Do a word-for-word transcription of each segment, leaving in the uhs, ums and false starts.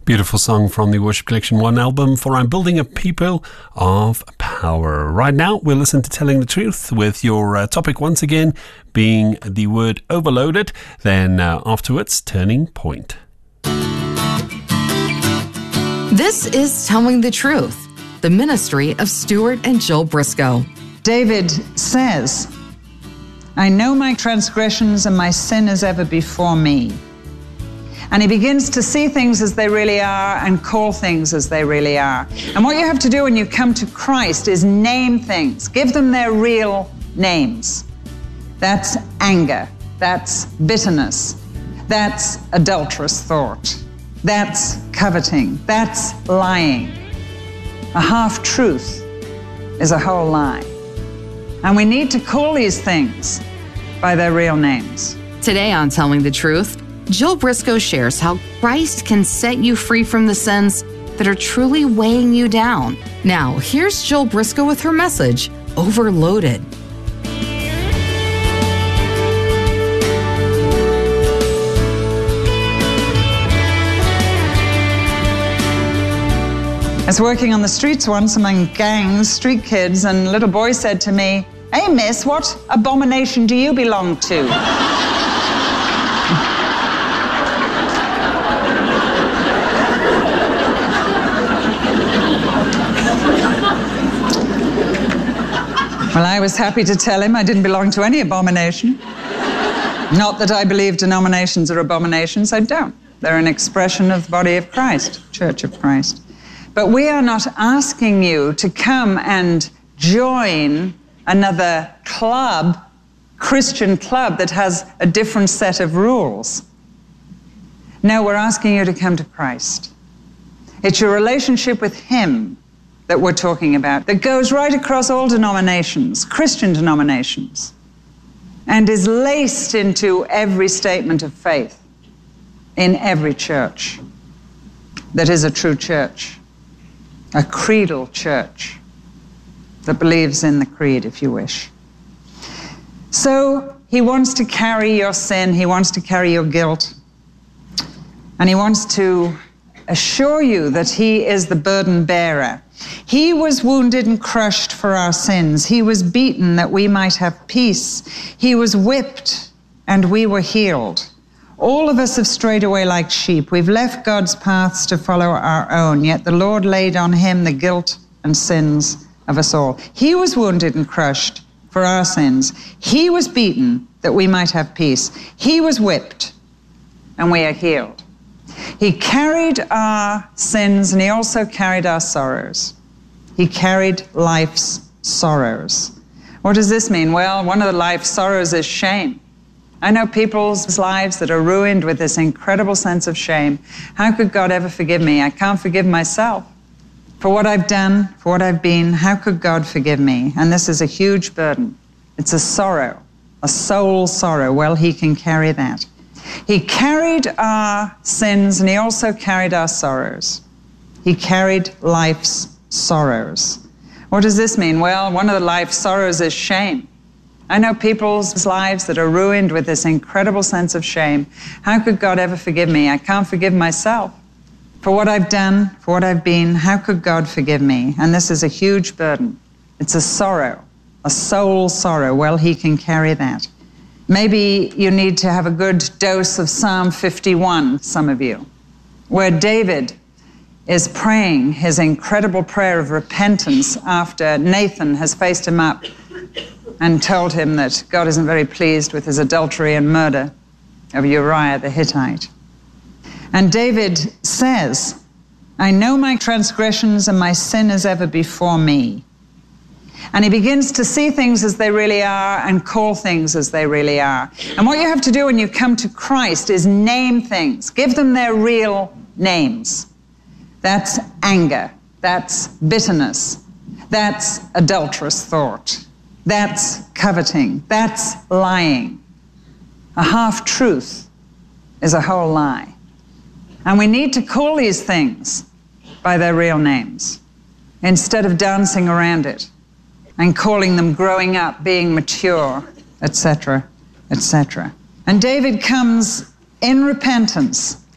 Beautiful song from the Worship Collection One album for I'm Building a People of Power. Right now, we'll listen to Telling the Truth with your uh, topic once again being the word overloaded. Then uh, afterwards, Turning Point. This is Telling the Truth, the ministry of Stuart and Jill Briscoe. David says, I know my transgressions and my sin is ever before me. And he begins to see things as they really are and call things as they really are. And what you have to do when you come to Christ is name things. Give them their real names. That's anger. That's bitterness. That's adulterous thought. That's coveting. That's lying. A half-truth is a whole lie. And we need to call these things by their real names. Today on Telling the Truth, Jill Briscoe shares how Christ can set you free from the sins that are truly weighing you down. Now, here's Jill Briscoe with her message, Overloaded. I was working on the streets once among gangs, street kids, and a little boy said to me, "Hey, miss, what abomination do you belong to?" Well, I was happy to tell him I didn't belong to any abomination. Not that I believe denominations are abominations, I don't. They're an expression of the body of Christ, Church of Christ. But we are not asking you to come and join another club, Christian club, that has a different set of rules. No, we're asking you to come to Christ. It's your relationship with Him that we're talking about, that goes right across all denominations, Christian denominations, and is laced into every statement of faith in every church that is a true church, a creedal church that believes in the creed, if you wish. So He wants to carry your sin, He wants to carry your guilt, and He wants to assure you that He is the burden bearer. He was wounded and crushed for our sins. He was beaten that we might have peace. He was whipped and we were healed. All of us have strayed away like sheep. We've left God's paths to follow our own, yet the Lord laid on Him the guilt and sins of us all. He was wounded and crushed for our sins. He was beaten that we might have peace. He was whipped and we are healed. He carried our sins and He also carried our sorrows. He carried life's sorrows. What does this mean? Well, one of the life's sorrows is shame. I know people's lives that are ruined with this incredible sense of shame. How could God ever forgive me? I can't forgive myself for what I've done, for what I've been. How could God forgive me? And this is a huge burden. It's a sorrow, a soul sorrow. Well, He can carry that. He carried our sins and He also carried our sorrows. He carried life's sorrows. What does this mean? Well, one of the life's sorrows is shame. I know people's lives that are ruined with this incredible sense of shame. How could God ever forgive me? I can't forgive myself for what I've done, for what I've been. How could God forgive me? And this is a huge burden. It's a sorrow, a soul sorrow. Well, He can carry that. Maybe you need to have a good dose of Psalm fifty-one, some of you, where David is praying his incredible prayer of repentance after Nathan has faced him up and told him that God isn't very pleased with his adultery and murder of Uriah the Hittite. And David says, I know my transgressions and my sin is ever before me. And he begins to see things as they really are and call things as they really are. And what you have to do when you come to Christ is name things. Give them their real names. That's anger. That's bitterness. That's adulterous thought. That's coveting. That's lying. A half-truth is a whole lie. And we need to call these things by their real names instead of dancing around it and calling them growing up, being mature, et cetera, et cetera. And David comes in repentance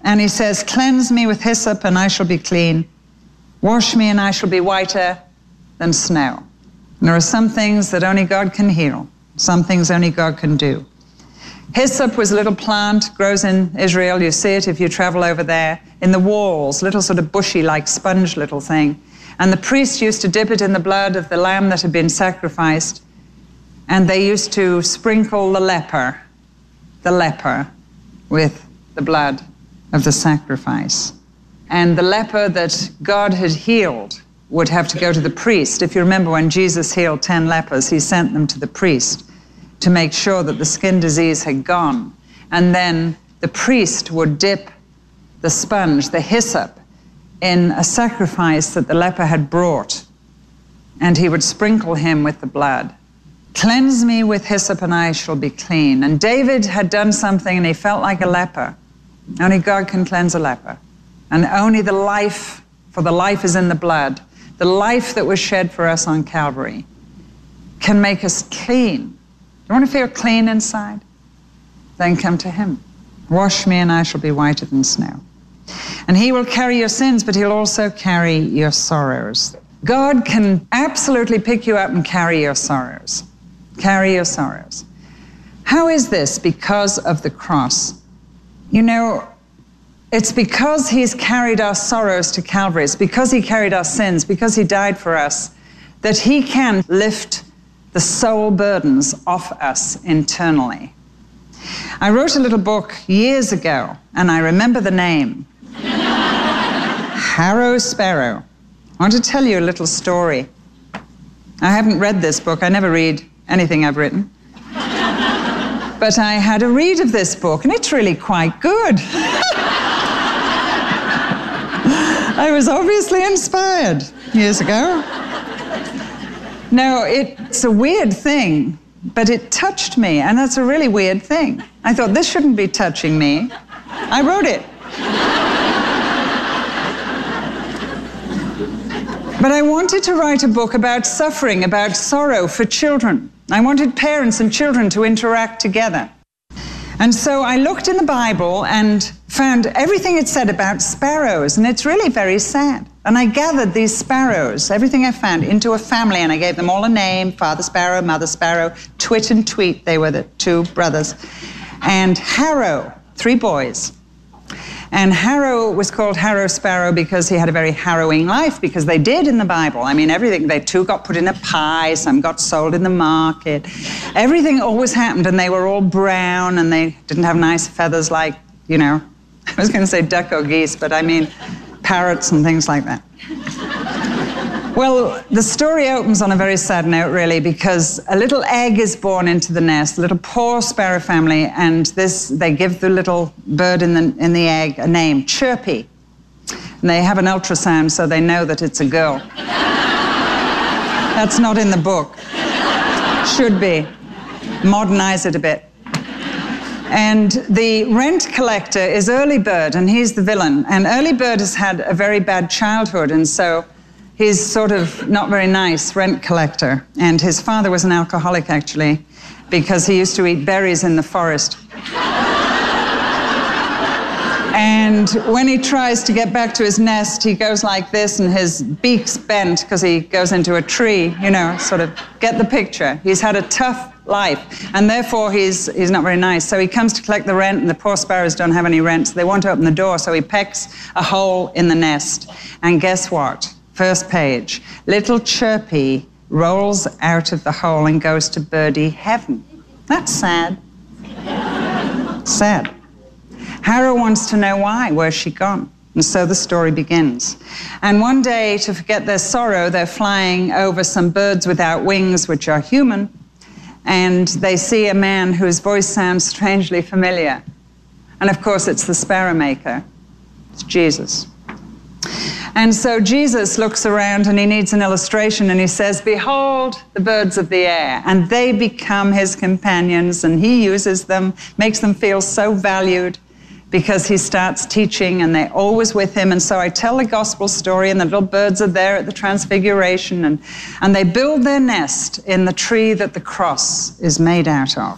And he says, cleanse me with hyssop and I shall be clean. Wash me and I shall be whiter than snow. And there are some things that only God can heal. Some things only God can do. Hyssop was a little plant, grows in Israel. You see it if you travel over there. In the walls, little sort of bushy, like sponge little thing. And the priest used to dip it in the blood of the lamb that had been sacrificed. And they used to sprinkle the leper, the leper, with the blood of the sacrifice. And the leper that God had healed would have to go to the priest. If you remember when Jesus healed ten lepers, he sent them to the priest to make sure that the skin disease had gone. And then the priest would dip the sponge, the hyssop, in a sacrifice that the leper had brought, and he would sprinkle him with the blood. Cleanse me with hyssop and I shall be clean. And David had done something and he felt like a leper. Only God can cleanse a leper. And only the life, for the life is in the blood, the life that was shed for us on Calvary, can make us clean. You want to feel clean inside? Then come to him. Wash me and I shall be whiter than snow. And he will carry your sins, but he'll also carry your sorrows. God can absolutely pick you up and carry your sorrows. Carry your sorrows. How is this? Because of the cross. You know, it's because he's carried our sorrows to Calvary. It's because he carried our sins, because he died for us, that he can lift the soul burdens off us internally. I wrote a little book years ago, and I remember the name. Harrow Sparrow. I want to tell you a little story. I haven't read this book. I never read anything I've written. But I had a read of this book, and it's really quite good. I was obviously inspired years ago. No, it's a weird thing, but it touched me, and that's a really weird thing. I thought, this shouldn't be touching me. I wrote it. But I wanted to write a book about suffering, about sorrow for children. I wanted parents and children to interact together. And so I looked in the Bible and found everything it said about sparrows, and it's really very sad. And I gathered these sparrows, everything I found, into a family, and I gave them all a name: Father Sparrow, Mother Sparrow, Twit and Tweet, they were the two brothers, and Harrow, three boys. And Harrow was called Harrow Sparrow because he had a very harrowing life, because they did in the Bible. I mean, everything, they two got put in a pie, some got sold in the market. Everything always happened, and they were all brown, and they didn't have nice feathers like, you know, I was going to say duck or geese, but I mean parrots and things like that. Well, the story opens on a very sad note, really, because a little egg is born into the nest, a little poor sparrow family, and this, they give the little bird in the, in the egg a name, Chirpy. And they have an ultrasound so they know that it's a girl. That's not in the book. Should be. Modernize it a bit. And the rent collector is Early Bird, and he's the villain. And Early Bird has had a very bad childhood, and so he's sort of not very nice rent collector. And his father was an alcoholic, actually, because he used to eat berries in the forest. And when he tries to get back to his nest, he goes like this, and his beak's bent because he goes into a tree, you know, sort of get the picture. He's had a tough life, and therefore he's, he's not very nice. So he comes to collect the rent, and the poor sparrows don't have any rent, so they want to open the door, so he pecks a hole in the nest. And guess what? First page, little Chirpy rolls out of the hole and goes to birdie heaven. That's sad. Sad. Harrow wants to know why. Where's she gone? And so the story begins. And one day, to forget their sorrow, they're flying over some birds without wings, which are human, and they see a man whose voice sounds strangely familiar. And of course, it's the sparrow maker. It's Jesus. And so Jesus looks around and he needs an illustration, and he says, behold the birds of the air, and they become his companions, and he uses them, makes them feel so valued, because he starts teaching and they're always with him. And so I tell the gospel story, and the little birds are there at the Transfiguration, and, and they build their nest in the tree that the cross is made out of.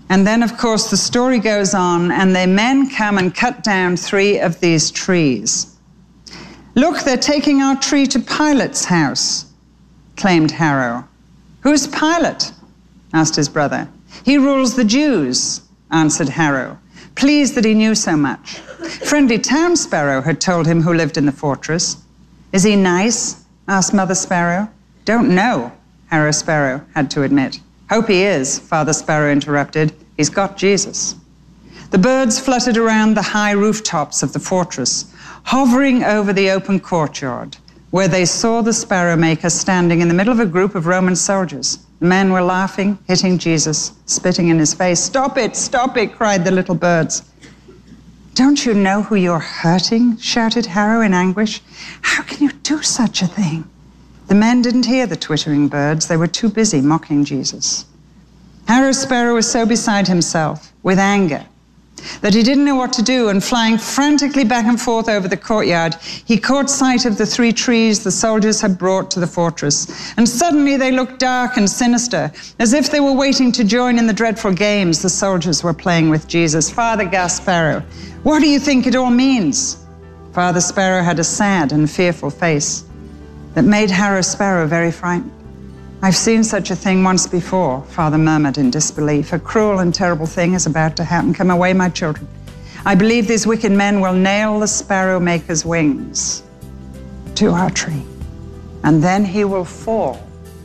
And then, of course, the story goes on, and the men come and cut down three of these trees. "Look, they're taking our tree to Pilate's house," claimed Harrow. "Who's Pilate?" asked his brother. "He rules the Jews," answered Harrow, pleased that he knew so much. Friendly Town Sparrow had told him who lived in the fortress. "Is he nice?" asked Mother Sparrow. "Don't know," Harrow Sparrow had to admit. "Hope he is," Father Sparrow interrupted. "He's got Jesus." The birds fluttered around the high rooftops of the fortress, hovering over the open courtyard, where they saw the sparrow maker standing in the middle of a group of Roman soldiers. The men were laughing, hitting Jesus, spitting in his face. "Stop it, stop it," cried the little birds. "Don't you know who you're hurting?" shouted Harrow in anguish. "How can you do such a thing?" The men didn't hear the twittering birds. They were too busy mocking Jesus. Harrow Sparrow was so beside himself with anger that he didn't know what to do, and flying frantically back and forth over the courtyard, he caught sight of the three trees the soldiers had brought to the fortress. And suddenly they looked dark and sinister, as if they were waiting to join in the dreadful games the soldiers were playing with Jesus. "Father," gasped Sparrow, "what do you think it all means?" Father Sparrow had a sad and fearful face that made Harrow Sparrow very frightened. "I've seen such a thing once before," Father murmured in disbelief. "A cruel and terrible thing is about to happen. Come away, my children. I believe these wicked men will nail the sparrow maker's wings to our tree, and then he will fall."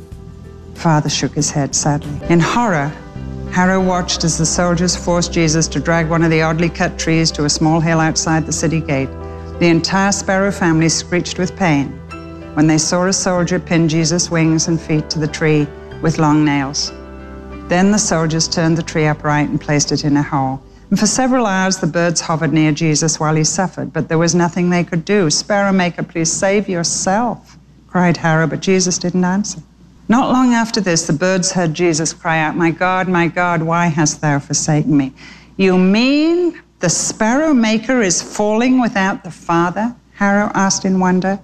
Father shook his head sadly. In horror, Harrow watched as the soldiers forced Jesus to drag one of the oddly cut trees to a small hill outside the city gate. The entire sparrow family screeched with pain when they saw a soldier pin Jesus' wings and feet to the tree with long nails. Then the soldiers turned the tree upright and placed it in a hole. And for several hours the birds hovered near Jesus while he suffered, but there was nothing they could do. "Sparrow maker, please save yourself," cried Harrow, but Jesus didn't answer. Not long after this, the birds heard Jesus cry out, "My God, my God, why hast thou forsaken me?" "You mean the sparrow maker is falling without the Father?" Harrow asked in wonder.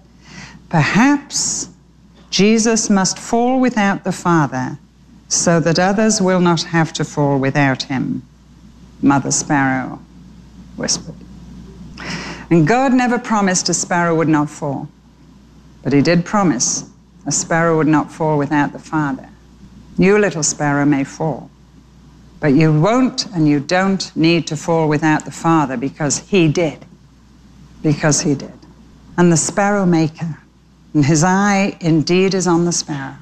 "Perhaps Jesus must fall without the Father so that others will not have to fall without him," Mother Sparrow whispered. And God never promised a sparrow would not fall, but he did promise a sparrow would not fall without the Father. You, little sparrow, may fall, but you won't and you don't need to fall without the Father, because he did. Because he did. And the sparrow maker, and his eye indeed is on the sparrow.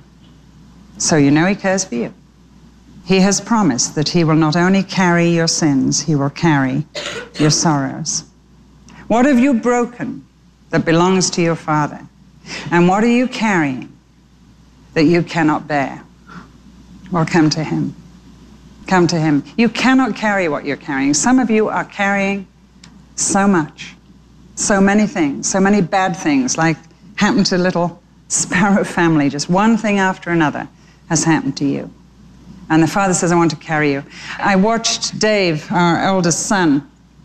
So you know he cares for you. He has promised that he will not only carry your sins, he will carry your sorrows. What have you broken that belongs to your Father? And what are you carrying that you cannot bear? Well, come to him. Come to him. You cannot carry what you're carrying. Some of you are carrying so much, so many things, so many bad things, like happened to little sparrow family. Just one thing after another has happened to you. And the Father says, "I want to carry you." I watched Dave, our eldest son,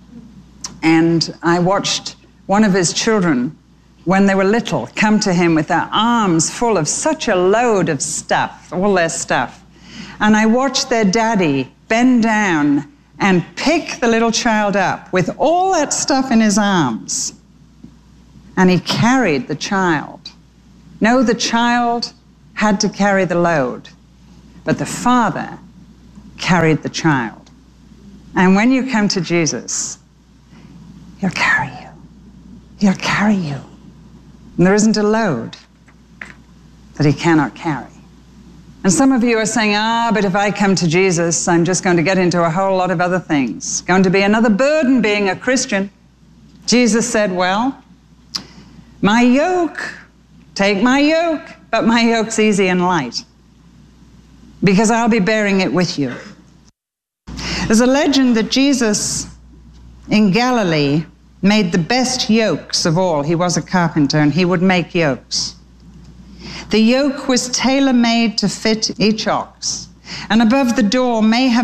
and I watched one of his children, when they were little, come to him with their arms full of such a load of stuff, all their stuff. And I watched their daddy bend down and pick the little child up with all that stuff in his arms. And he carried the child. No, the child had to carry the load, but the Father carried the child. And when you come to Jesus, he'll carry you. He'll carry you. And there isn't a load that he cannot carry. And some of you are saying, ah, but if I come to Jesus, I'm just going to get into a whole lot of other things. Going to be another burden being a Christian. Jesus said, well, my yoke, take my yoke, but my yoke's easy and light, because I'll be bearing it with you. There's a legend that Jesus in Galilee made the best yokes of all. He was a carpenter and he would make yokes. The yoke was tailor-made to fit each ox, and above the door may have